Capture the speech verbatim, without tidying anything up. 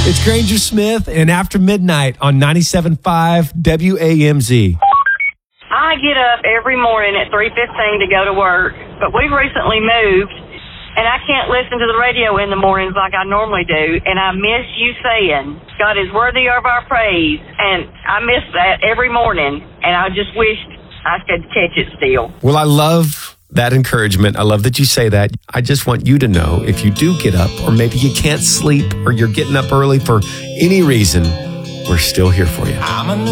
It's Granger Smith and After Midnight on ninety-seven point five W A M Z. I get up every morning at three fifteen to go to work, but we've recently moved, and I can't listen to the radio in the mornings like I normally do, and I miss you saying, God is worthy of our praise, and I miss that every morning, and I just wished I could catch it still. Well, I love that encouragement. I love that you say that. I just want you to know if you do get up, or maybe you can't sleep, or you're getting up early for any reason, we're still here for you.